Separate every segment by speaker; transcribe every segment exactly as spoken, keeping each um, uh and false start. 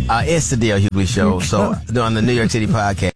Speaker 1: Uh, it's the D L Hughley Show. So, on the New York City podcast,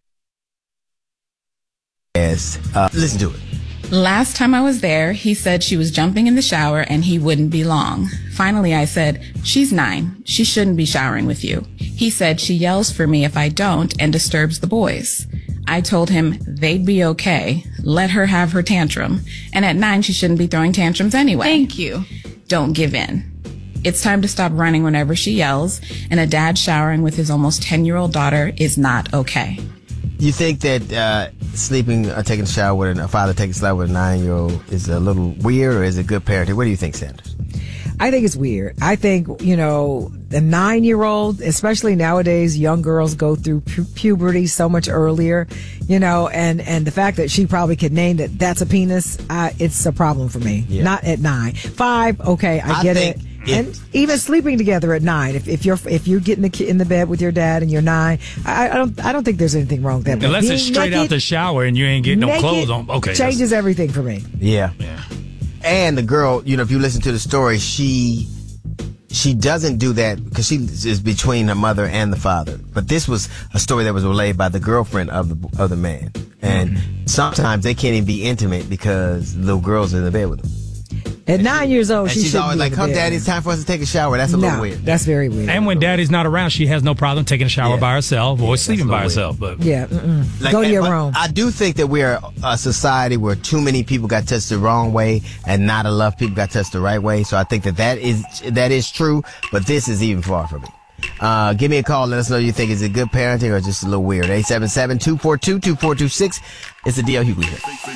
Speaker 1: uh, listen to it.
Speaker 2: Last time I was there, he said she was jumping in the shower and he wouldn't be long. Finally, I said, she's nine. She shouldn't be showering with you. He said she yells for me if I don't and disturbs the boys. I told him they'd be okay. Let her have her tantrum. And at nine, she shouldn't be throwing tantrums anyway.
Speaker 3: Thank you.
Speaker 2: Don't give in. It's time to stop running whenever she yells, and a dad showering with his almost ten-year-old daughter is not okay.
Speaker 1: You think that uh, sleeping or taking a shower with a, a father taking a shower with a nine-year-old is a little weird, or is it good parenting? What do you think, Sanders?
Speaker 4: I think it's weird. I think, you know, the nine-year-old, especially nowadays, young girls go through pu- puberty so much earlier, you know, and, and the fact that she probably could name that that's a penis, uh, it's a problem for me. Yeah. Not at nine. Five, okay, I, I get it. it. And even sleeping together at nine, if, if you're if you're getting the kid in the bed with your dad and you're nine, I, I don't I don't think there's anything wrong with that.
Speaker 5: Unless it's straight
Speaker 4: naked,
Speaker 5: out the shower and you ain't getting no clothes on. Okay,
Speaker 4: changes everything for me.
Speaker 1: Yeah. yeah. And the girl, you know, if you listen to the story, she she doesn't do that because she is between her mother and the father. But this was a story that was relayed by the girlfriend of the of the man, and mm-hmm. sometimes they can't even be intimate because the little girl's in the bed with them.
Speaker 4: At
Speaker 1: and
Speaker 4: nine
Speaker 1: she,
Speaker 4: years old,
Speaker 1: and
Speaker 4: she
Speaker 1: she's always like, "Come, Daddy, it's time for us to take a shower." That's a
Speaker 4: no,
Speaker 1: little weird.
Speaker 4: That's very weird.
Speaker 5: And when Daddy's not around, she has no problem taking a shower yeah. by herself or yeah, sleeping by herself.
Speaker 1: Weird.
Speaker 5: But
Speaker 4: yeah, like, go to your room.
Speaker 1: I do think that we are a society where too many people got touched the wrong way, and not enough people got touched the right way. So I think that that is that is true. But this is even far from it. Uh, give me a call. Let us know you think is it good parenting or just a little weird. eight seven seven, two four two, two four two six. It's the D L Hughley Show.